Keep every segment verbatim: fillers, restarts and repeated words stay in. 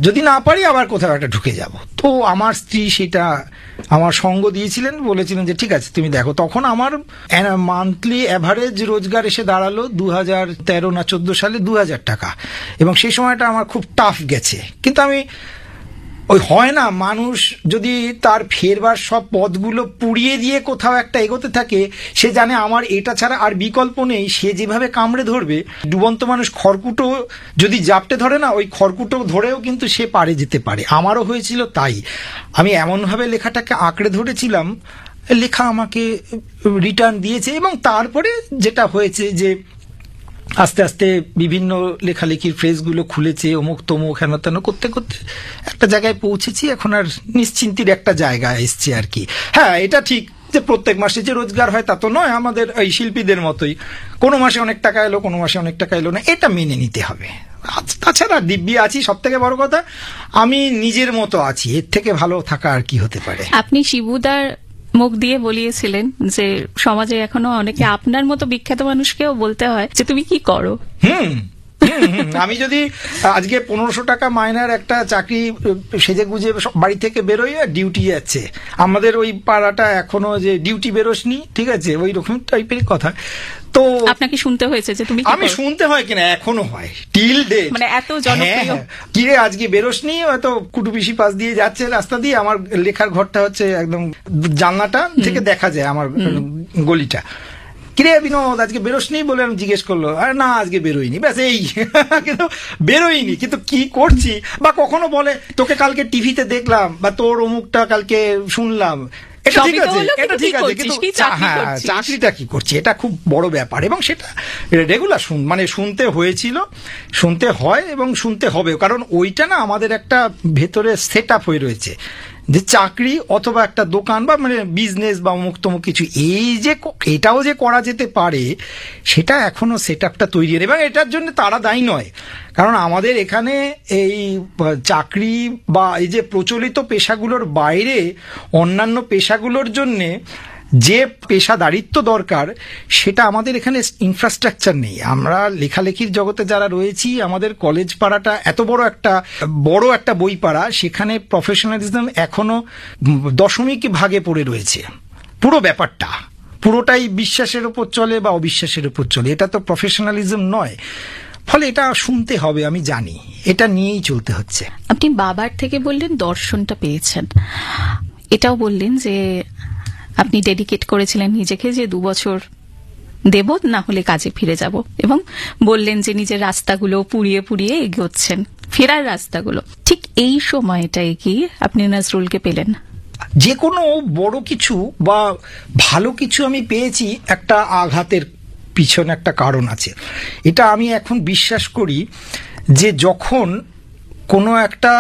যদি না পারি আবার কোথাও একটা ঢুকে যাব। তো আমার স্ত্রী সেটা আমার সঙ্গ দিয়েছিলেন, বলেছিলেন যে ঠিক আছে তুমি দেখো। তখন আমার মান্থলি অ্যাভারেজ রোজগার এসে দাঁড়ালো দু হাজার তেরো না চোদ্দ সালে দু হাজার টাকা, এবং সেই সময়টা আমার খুব টাফ গেছে। কিন্তু আমি ওই হয় না, মানুষ যদি তার ফেরবার সব পথগুলো পুড়িয়ে দিয়ে কোথাও একটা এগোতে থাকে, সে জানে আমার এটা ছাড়া আর বিকল্প নেই, সে যেভাবে কামড়ে ধরবে। ডুবন্ত মানুষ খড়কুটো যদি জাপটে ধরে না, ওই খড়কুটো ধরেও কিন্তু সে পারে যেতে পারে। আমারও হয়েছিল তাই। আমি এমনভাবে লেখাটাকে আঁকড়ে ধরেছিলাম, লেখা আমাকে রিটার্ন দিয়েছে। এবং তারপরে যেটা হয়েছে যে আস্তে আস্তে বিভিন্ন লেখালেখির ফ্রেজগুলো খুলেছে, অমুক তমুক হেন তেন করতে করতে একটা জায়গায় পৌঁছেছি। এখন আর নিশ্চিন্তির একটা জায়গায় এসছে আর কি। হ্যাঁ, এটা ঠিক যে প্রত্যেক মাসে যে রোজগার হয় তা তো নয়, আমাদের এই শিল্পীদের মতোই কোনো মাসে অনেক টাকা এলো, কোনো মাসে অনেক টাকা এলো না, এটা মেনে নিতে হবে। তাছাড়া দিব্যি আছি, সব থেকে বড় কথা আমি নিজের মতো আছি, এর থেকে ভালো থাকা আর কি হতে পারে। আপনি শিবুদার মুখ দিয়ে বলিয়েছিলেন যে সমাজে এখনো অনেকে আপনার মতো বিখ্যাত মানুষকেও বলতে হয় যে তুমি কি করো। হুম আমি যদি আজকে পনেরোশো টাকা মাইনার একটা চাকরি সেজে গুজে বাড়ি থেকে বেরোই, ডিউটি যাচ্ছে, আমাদের ওই পাড়াটা এখনো যে ডিউটি বেরোসনি, ঠিক আছে, ওই রকম টাইপের কথা। তো আপনাকে শুনতে হয়েছে যে তুমি, আমি শুনতে হয় কিনা, এখনো হয় টিল ডেট, মানে এত জনপ্রিয়। কি রে আজকে বেরোসনি, হয়তো কুটুপিসি পাশ দিয়ে যাচ্ছে রাস্তা দিয়ে, আমার লেখার ঘরটা হচ্ছে একদম জানলাটা থেকে দেখা যায় আমার গলিটা। কিরে বিনোদ আজকে বেরোসনি বলে আমি জিজ্ঞেস করলো, আরে না আজকে বেরোয়নি, ব্যাস এই। কিন্তু বেরোয়নি, কিন্তু কি করছি, বা কখনো বলে তোকে কালকে টিভিতে দেখলাম, বা তোর অমুকটা কালকে শুনলাম, এটা ঠিক আছে, এটা ঠিক আছে, কিন্তু হ্যাঁ চাকরিটা কি করছি, এটা খুব বড় ব্যাপার। এবং সেটা রেগুলার শুন মানে শুনতে হয়েছিল, শুনতে হয় এবং শুনতে হবে, কারণ ওইটা না আমাদের একটা ভেতরে সেট আপ হয়ে রয়েছে যে চাকরি অথবা একটা দোকান বা মানে বিজনেস বা অমুক তমুক কিছু, এই যে এটাও যে করা যেতে পারে সেটা এখনো সেট আপটা তৈরি। এবং এটার জন্য তারা দায়ী নয়, কারণ আমাদের এখানে এই চাকরি বা এই যে প্রচলিত পেশাগুলোর বাইরে অন্যান্য পেশাগুলোর জন্যে যে পেশাদারিত্ব দরকার, সেটা আমাদের এখানে ইনফ্রাস্ট্রাকচার নেই। আমরা লেখালেখির জগতে যারা রয়েছি, আমাদের কলেজ পাড়াটা এত বড় একটা বড় একটা বই পাড়া, সেখানে প্রফেশনালিজম এখনো দশমিক ভাগে পড়ে রয়েছে। পুরো ব্যাপারটা পুরোটাই বিশ্বাসের উপর চলে বা অবিশ্বাসের উপর চলে, এটা তো প্রফেশনালিজম নয়। ফলে এটা শুনতে হবে, আমি জানি, এটা নিয়েই চলতে হচ্ছে। আপনি বাবার থেকে বললেন দর্শনটা পেয়েছেন, এটাও বললেন যে আপনি ডেডিকেট করেছিলেন নিজেকে যে দু বছর দেব, না হলে কাজে ফিরে যাব, এবং বললেন যে নিজের রাস্তাগুলো পুড়িয়ে পুড়িয়ে এগোচ্ছেন, ফেরার রাস্তাগুলো। ঠিক এই সময়টায় কি আপনি নজরুলকে পেলেন? যে কোনো বড় কিছু বা ভালো কিছু আমি পেয়েছি, একটা আঘাতের পিছনে একটা কারণ আছে। এটা আমি এখন বিশ্বাস করি যে যখন কোনো একটা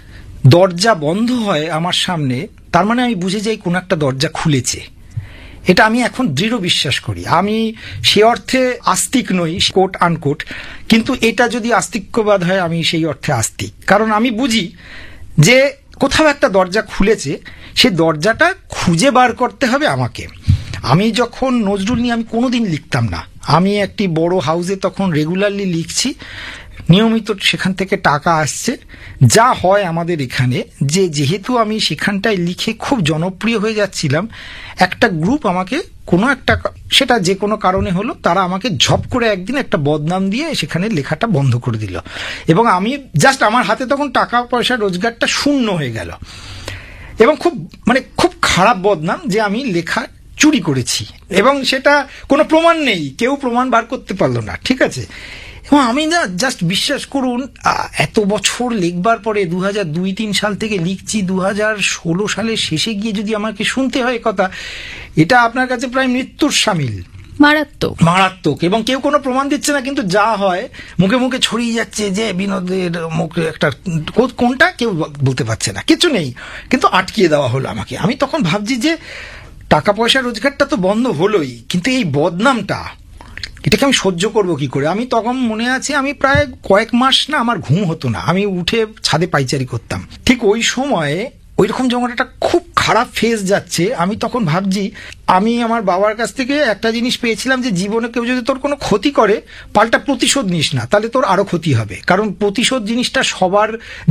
দরজা বন্ধ হয় আমার সামনে, তার মানে আমি বুঝে যাই কোনো একটা দরজা খুলেছে। এটা আমি এখন দৃঢ় বিশ্বাস করি। আমি সে অর্থে আস্তিক নই, কোট আনকোট, কিন্তু এটা যদি আস্তিক্যবাদ হয়, আমি সেই অর্থে আস্তিক। কারণ আমি বুঝি যে কোথাও একটা দরজা খুলেছে, সে দরজাটা খুঁজে বার করতে হবে আমাকে। আমি যখন নজরুল নিয়ে আমি কোনোদিন লিখতাম না, আমি একটি বড় হাউসে তখন রেগুলারলি লিখছি, নিয়মিত সেখান থেকে টাকা আসছে। যা হয় আমাদের এখানে, যে যেহেতু আমি সেখানটায় লিখে খুব জনপ্রিয় হয়ে যাচ্ছিলাম, একটা গ্রুপ আমাকে কোনো একটা, সেটা যে কোনো কারণে হলো, তারা আমাকে ঝপ করে একদিন একটা বদনাম দিয়ে সেখানে লেখাটা বন্ধ করে দিল। এবং আমি জাস্ট, আমার হাতে তখন টাকা পয়সা রোজগারটা শূন্য হয়ে গেল, এবং খুব মানে খুব খারাপ বদনাম যে আমি লেখা চুরি করেছি, এবং সেটা কোনো প্রমাণ নেই, কেউ প্রমাণ বার করতে পারলো না, ঠিক আছে। এবং আমি না জাস্ট বিশ্বাস করুন, এত বছর লিখবার পরে দু হাজার দুই তিন সাল থেকে লিখছি, দু হাজার ষোলো সালের শেষে গিয়ে যদি আমাকে শুনতে হয় কথা, এটা আপনার কাছে প্রায় মৃত্যুর সামিল, মারাত্মক মারাত্মক। এবং কেউ কোনো প্রমাণ দিচ্ছে না, কিন্তু যা হয় মুখে মুখে ছড়িয়ে যাচ্ছে যে বিনোদের মুখে একটা, কোনটা কেউ বলতে পারছে না, কিছু নেই, কিন্তু আটকিয়ে দেওয়া হলো আমাকে। আমি তখন ভাবছি যে টাকা পয়সা রোজগারটা তো বন্ধ হলোই, কিন্তু এই বদনামটা, এটাকে আমি সহ্য করবো কি করে? আমি তখন মনে আছে, আমি প্রায় কয়েক মাস না আমার ঘুম হতো না, আমি উঠে ছাদে পাইচারি করতাম। ঠিক ওই সময়ে ওই রকম যখন একটা খুব খারাপ ফেজ যাচ্ছে, আমি তখন ভাবছি, আমি আমার বাবার কাছ থেকে একটা জিনিস পেয়েছিলাম যে জীবনে কেউ যদি তোর কোনো ক্ষতি করে, পাল্টা প্রতিশোধ নিস না, তাহলে তোর আরো ক্ষতি হবে। কারণ প্রতিশোধ জিনিসটা সবার